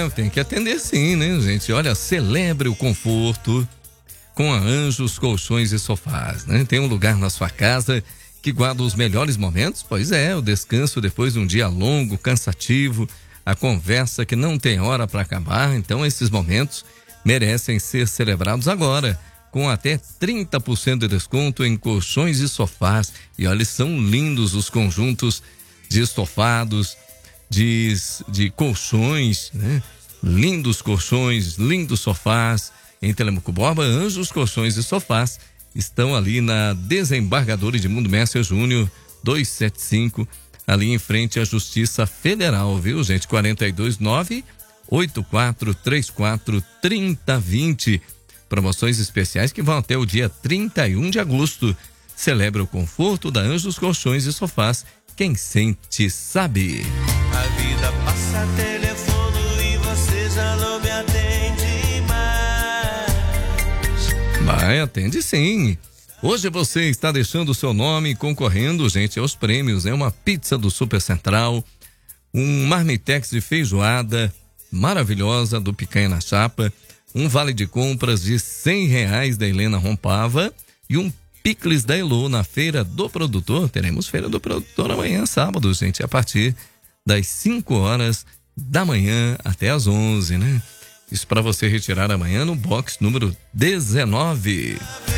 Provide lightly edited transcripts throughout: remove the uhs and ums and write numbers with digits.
tem que atender sim, né, gente? Olha, celebre o conforto com a Anjos Colchões e Sofás, né? Tem um lugar na sua casa que guarda os melhores momentos? Pois é, o descanso depois de um dia longo, cansativo, a conversa que não tem hora para acabar. Então esses momentos merecem ser celebrados agora, com até 30% de desconto em colchões e sofás. E olha, são lindos os conjuntos de estofados, de colchões, né? Lindos colchões, lindos sofás. Em Telemaco Borba, Anjos Colchões e Sofás estão ali na Desembargador Edmundo Messer Júnior 275, ali em frente à Justiça Federal, viu, gente? 429-8434-3020. Promoções especiais que vão até o dia 31 de agosto. Celebra o conforto da Anjos Colchões e Sofás. Quem sente, sabe. A vida passa telefone e você já não me atende mais. Vai, atende sim. Hoje você está deixando o seu nome concorrendo, gente, aos prêmios, né? Uma pizza do Super Central, um marmitex de feijoada maravilhosa do Picanha na Chapa, um vale de compras de R$100 da Helena Rompava e um picles da Elô na Feira do Produtor. Teremos Feira do Produtor amanhã, sábado, gente, a partir das 5 horas da manhã até as 11, né? Isso para você retirar amanhã no box número 19.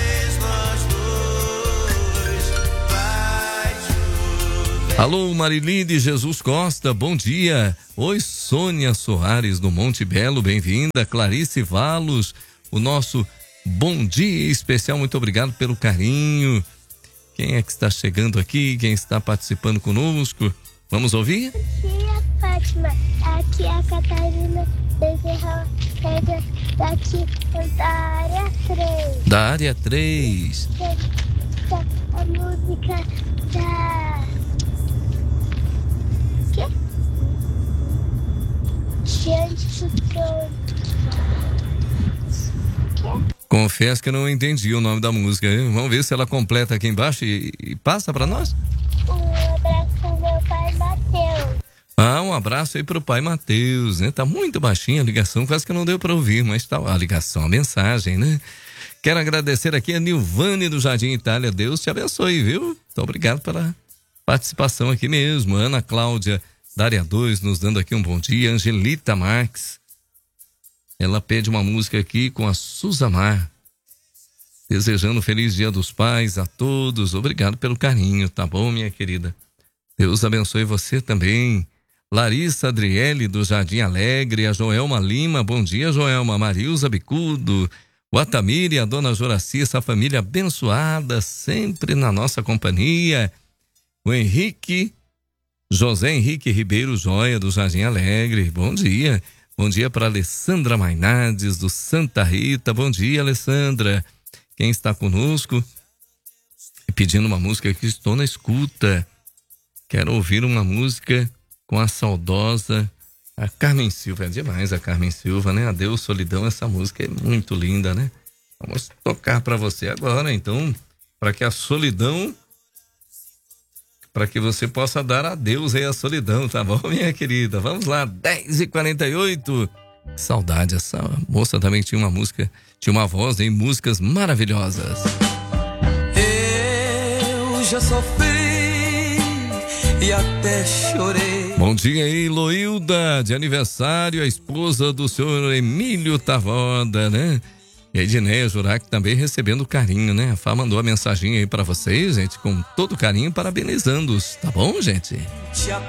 Alô, Marilide Jesus Costa, bom dia. Oi, Sônia Soares do Monte Belo, bem-vinda. Clarice Valos, o nosso bom dia especial, muito obrigado pelo carinho. Quem é que está chegando aqui? Quem está participando conosco? Vamos ouvir? Bom dia, Fátima. Aqui é a Catarina Bezerra, daqui da área 3. Da área 3. A música da... Quê? Diante do trono. Confesso que eu não entendi o nome da música. Vamos ver se ela completa aqui embaixo e passa para nós. Um abraço pro meu pai, Matheus. Ah, um abraço aí pro pai Matheus, né? Tá muito baixinha a ligação, quase que não deu para ouvir, mas tá a ligação, a mensagem, né? Quero agradecer aqui a Nilvane do Jardim Itália. Deus te abençoe, viu? Muito obrigado pela participação aqui mesmo. Ana Cláudia da área 2 nos dando aqui um bom dia. Angelita Marques, ela pede uma música aqui com a Suzamar, desejando um feliz Dia dos Pais a todos. Obrigado pelo carinho, tá bom, minha querida? Deus abençoe você também. Larissa Adriele do Jardim Alegre, a Joelma Lima, bom dia, Joelma. Marilza Bicudo, o Atamir e a dona Joraci, essa família abençoada, sempre na nossa companhia. O Henrique, José Henrique Ribeiro Joia do Jardim Alegre, bom dia. Bom dia para Alessandra Mainardes do Santa Rita, bom dia, Alessandra. Quem está conosco pedindo uma música que estou na escuta. Quero ouvir uma música com a saudosa a Carmen Silva. É demais a Carmen Silva, né? Adeus Solidão, essa música é muito linda, né? Vamos tocar para você agora, então, para que a solidão, para que você possa dar adeus aí à solidão, tá bom, minha querida? Vamos lá, 10h48. Que saudade, essa moça também tinha uma música, tinha uma voz em músicas maravilhosas. Eu já sofri e até chorei. Bom dia aí, Loilda, de aniversário, a esposa do senhor Emílio Tavoda, né? E a Edneia Jurac também recebendo carinho, né? A Fá mandou a mensagem aí pra vocês, gente, com todo carinho, parabenizando-os, tá bom, gente?